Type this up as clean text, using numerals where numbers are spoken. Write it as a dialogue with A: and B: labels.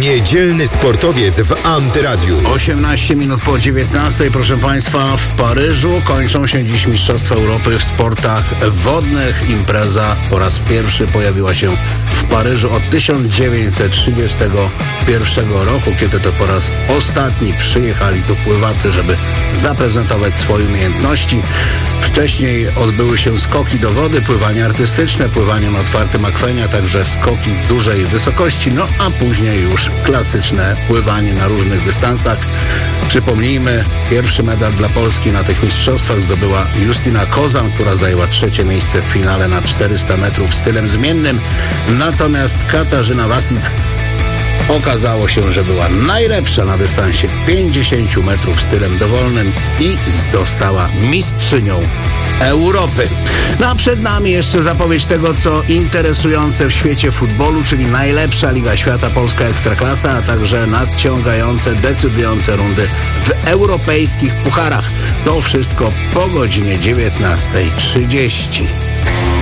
A: Niedzielny sportowiec w Antyradiu.
B: 18 minut po 19, proszę Państwa, w Paryżu kończą się dziś Mistrzostwa Europy w sportach wodnych. Impreza po raz pierwszy pojawiła się w Paryżu od 1931 roku, kiedy to po raz ostatni przyjechali tu pływacy, żeby zaprezentować swoje umiejętności. Wcześniej odbyły się skoki do wody, pływanie artystyczne, pływanie na otwartym akwenie, a także skoki w dużej wysokości, no a później już klasyczne pływanie na różnych dystansach. Przypomnijmy, pierwszy medal dla Polski na tych mistrzostwach zdobyła Justyna Kozan, która zajęła trzecie miejsce w finale na 400 metrów stylem zmiennym. Natomiast Katarzyna Wasic okazało się, że była najlepsza na dystansie 50 metrów stylem dowolnym i została mistrzynią Europy. No a przed nami jeszcze zapowiedź tego, co interesujące w świecie futbolu, czyli najlepsza Liga Świata, polska Ekstraklasa, a także nadciągające, decydujące rundy w europejskich pucharach. To wszystko po godzinie 19:30.